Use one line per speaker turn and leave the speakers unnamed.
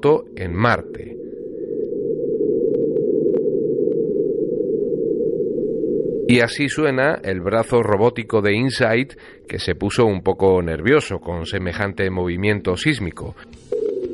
remoto en Marte. Y así suena el brazo robótico de InSight, que se puso un poco nervioso con semejante movimiento sísmico.